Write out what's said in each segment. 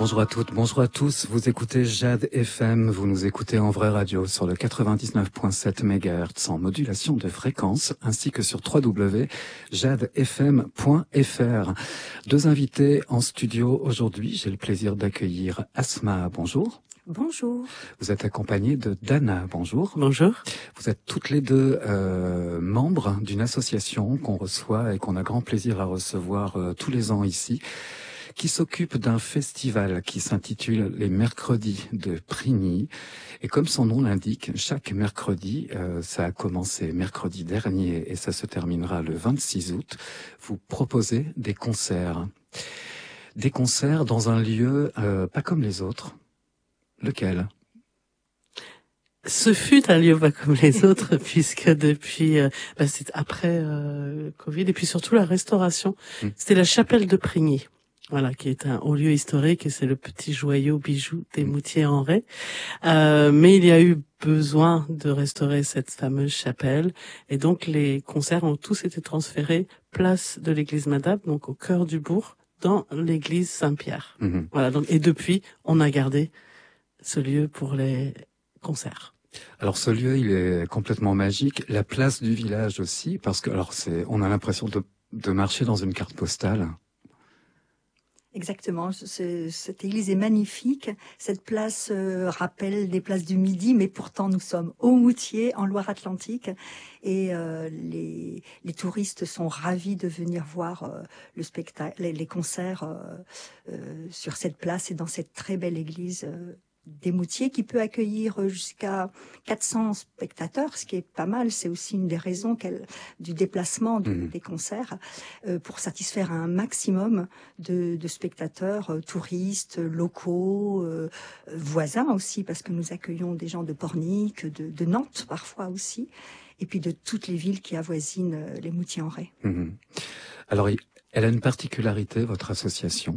Bonjour à toutes, bonjour à tous. Vous écoutez Jade FM, vous nous écoutez en vraie radio sur le 99.7 MHz en modulation de fréquence, ainsi que sur www.jadefm.fr. Deux invités en studio aujourd'hui. J'ai le plaisir d'accueillir Asma. Bonjour. Bonjour. Vous êtes accompagnée de Dana. Bonjour. Bonjour. Vous êtes toutes les deux membres d'une association qu'on reçoit et qu'on a grand plaisir à recevoir tous les ans ici, qui s'occupe d'un festival qui s'intitule les Mercredis de Prigny. Et comme son nom l'indique, chaque mercredi, ça a commencé mercredi dernier et ça se terminera le 26 août, vous proposez des concerts. Des concerts dans un lieu pas comme les autres. Lequel ? Ce fut un lieu pas comme les autres, puisque depuis, c'est après Covid, et puis surtout la restauration, c'était la chapelle de Prigny. Voilà, qui est un haut lieu historique et c'est le petit joyau bijou des Moutiers-en-Ré. Mais il y a eu besoin de restaurer cette fameuse chapelle et donc les concerts ont tous été transférés place de l'église Madame, donc au cœur du bourg, dans l'église Saint-Pierre. Voilà, donc, et depuis, on a gardé ce lieu pour les concerts. Alors ce lieu, il est complètement magique. La place du village aussi, parce que on a l'impression de marcher dans une carte postale. Exactement, cette église est magnifique. Cette place rappelle des places du Midi, mais pourtant nous sommes au Moutier, en Loire-Atlantique, et les touristes sont ravis de venir voir le spectacle, les concerts sur cette place et dans cette très belle église des Moutiers qui peut accueillir jusqu'à 400 spectateurs, ce qui est pas mal. C'est aussi une des raisons du déplacement des concerts pour satisfaire un maximum de spectateurs, touristes, locaux, voisins aussi, parce que nous accueillons des gens de Pornic, de Nantes parfois aussi, et puis de toutes les villes qui avoisinent les Moutiers-en-Ré. Alors, elle a une particularité, votre association.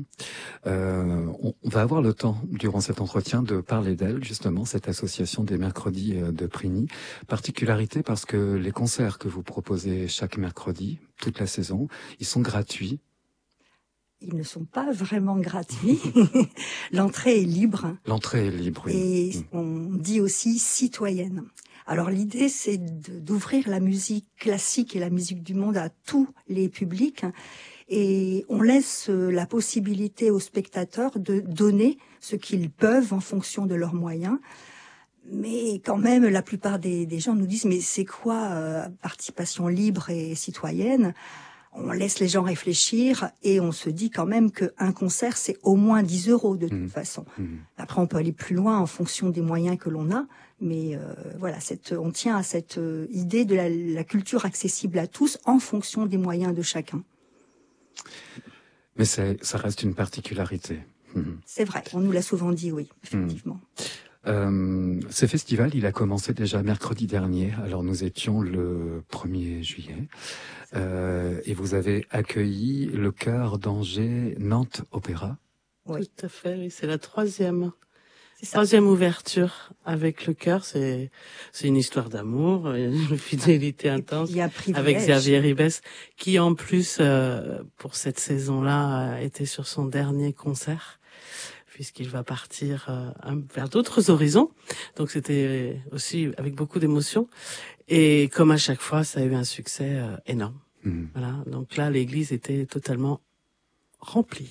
On va avoir le temps, durant cet entretien, de parler d'elle, justement, cette association des Mercredis de Prigny. Particularité parce que les concerts que vous proposez chaque mercredi, toute la saison, ils sont gratuits. Ils ne sont pas vraiment gratuits. L'entrée est libre. L'entrée est libre, oui. Et on dit aussi citoyenne. Alors l'idée, c'est d'ouvrir la musique classique et la musique du monde à tous les publics. Et on laisse la possibilité aux spectateurs de donner ce qu'ils peuvent en fonction de leurs moyens. Mais quand même, la plupart des gens nous disent « mais c'est quoi participation libre et citoyenne ?» On laisse les gens réfléchir et on se dit quand même qu'un concert, c'est au moins 10 € de toute façon. Après, on peut aller plus loin en fonction des moyens que l'on a. Mais voilà, on tient à cette idée de la culture accessible à tous en fonction des moyens de chacun. Mais ça reste une particularité. C'est vrai, on nous l'a souvent dit, oui, effectivement. Ce festival, il a commencé déjà mercredi dernier. Alors nous étions le 1er juillet. Et vous avez accueilli le chœur d'Angers Nantes Opéra. Oui. Tout à fait, oui, c'est la troisième ouverture avec le chœur. C'est une histoire d'amour, une fidélité intense avec Xavier Ribes, qui en plus, pour cette saison-là, était sur son dernier concert, puisqu'il va partir vers d'autres horizons. Donc c'était aussi avec beaucoup d'émotion. Et comme à chaque fois, ça a eu un succès énorme. Voilà. Donc là, l'église était totalement remplie.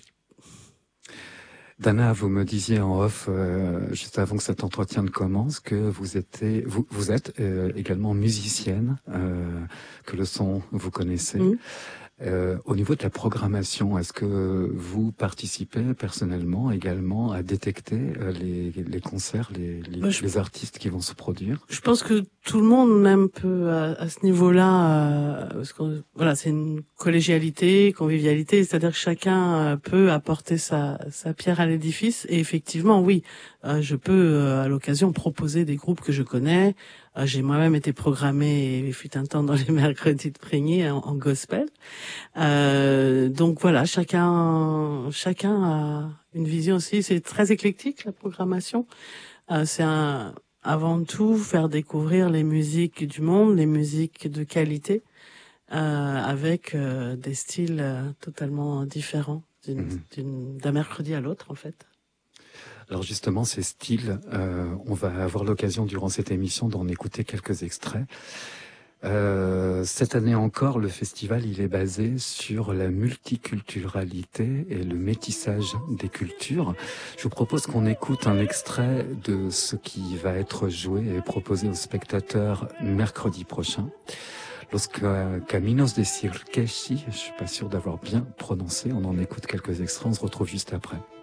Dana, vous me disiez en off, juste avant que cet entretien ne commence, que vous êtes également musicienne, que le son vous connaissez. Au niveau de la programmation, est-ce que vous participez personnellement également à détecter les concerts, les artistes qui vont se produire? Je pense que tout le monde, même peu à ce niveau-là, parce que voilà, c'est une collégialité, convivialité, c'est-à-dire que chacun peut apporter sa pierre à l'édifice. Et effectivement, oui, je peux à l'occasion proposer des groupes que je connais. J'ai moi-même été programmée, il fut un temps dans les mercredis de Prigny en gospel. Donc voilà, chacun a une vision aussi. C'est très éclectique la programmation. C'est avant tout faire découvrir les musiques du monde, les musiques de qualité, avec des styles totalement différents d'un mercredi à l'autre en fait. Alors justement, ces styles, on va avoir l'occasion durant cette émission d'en écouter quelques extraits. Cette année encore, le festival il est basé sur la multiculturalité et le métissage des cultures. Je vous propose qu'on écoute un extrait de ce qui va être joué et proposé aux spectateurs mercredi prochain. Los Caminos de Cirqueshi, je suis pas sûr d'avoir bien prononcé, on en écoute quelques extraits, on se retrouve juste après.